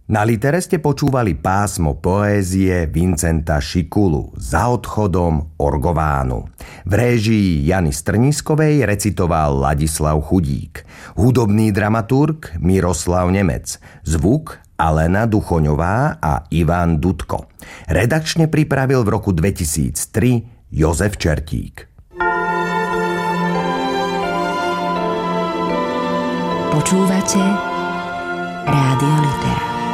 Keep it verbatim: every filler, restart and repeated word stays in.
Na Litere ste počúvali pásmo poézie Vincenta Šikulu Za odchodom Orgovánu. V réžii Jany Strnískovej recitoval Ladislav Chudík. Hudobný dramaturg Miroslav Nemec. Zvuk Alena Duchoňová a Ivan Dudko. Redakčne pripravil v roku dvetisíctri Jozef Čertík. Počúvate Rádio Litera.